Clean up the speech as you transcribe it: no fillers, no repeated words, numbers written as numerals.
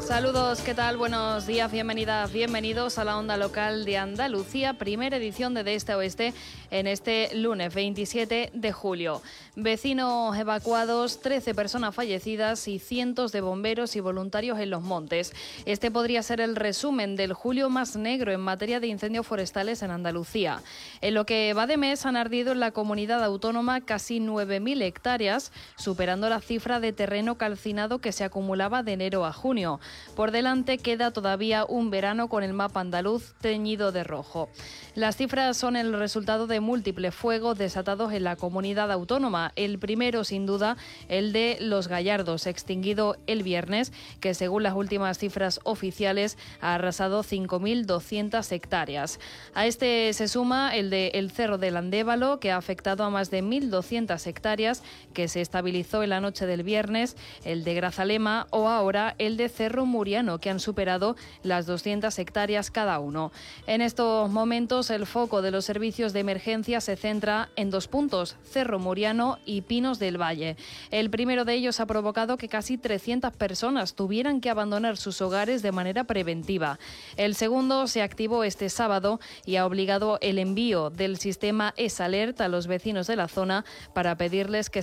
Saludos, ¿qué tal? Buenos días, bienvenidas, bienvenidos a la Onda Local de Andalucía, primera edición de Este a Oeste en este lunes 27 de julio. Vecinos evacuados, 13 personas fallecidas y cientos de bomberos y voluntarios en los montes. Este podría ser el resumen del julio más negro en materia de incendios forestales en Andalucía. En lo que va de mes han ardido en la comunidad autónoma casi 9.000 hectáreas, superando la cifra de terreno calcinado que se acumulaba de enero a junio. Por delante queda todavía un verano con el mapa andaluz teñido de rojo. Las cifras son el resultado de múltiples fuegos desatados en la comunidad autónoma. El primero, sin duda, el de Los Gallardos, extinguido el viernes, que según las últimas cifras oficiales ha arrasado 5.200 hectáreas. A este se suma el de El Cerro del Andévalo, que ha afectado a más de 1.200 hectáreas, que se estabilizó en la noche del viernes, el de Grazalema o ahora el de Cerro Muriano, que han superado las 200 hectáreas cada uno. En estos momentos el foco de los servicios de emergencia se centra en dos puntos, Cerro Muriano y Pinos del Valle. El primero de ellos ha provocado que casi 300 personas tuvieran que abandonar sus hogares de manera preventiva. El segundo se activó este sábado y ha obligado el envío del sistema ESALERT a los vecinos de la zona para pedirles que